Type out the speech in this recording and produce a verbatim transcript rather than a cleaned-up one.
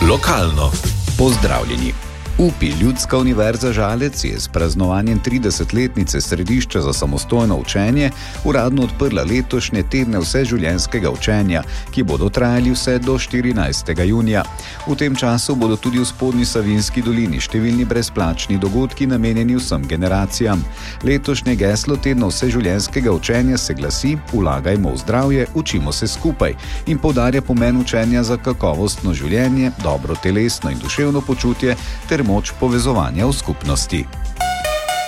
Lokalno. Pozdravljeni. U P I Ljudska univerza Žalec je s praznovanjem tridesetletnice Središča za samostojno učenje uradno odprla letošnje tedne vseživljenjskega učenja, ki bodo trajali vse do štirinajstega junija. V tem času bodo tudi v Spodnji Savinjski dolini številni brezplačni dogodki namenjeni vsem generacijam. Letošnje geslo tedna vseživljenjskega učenja se glasi: Vlagajmo v zdravje, učimo se skupaj, in poudarja pomen učenja za kakovostno življenje, dobro telesno in duševno počutje ter moč povezovanja v skupnosti.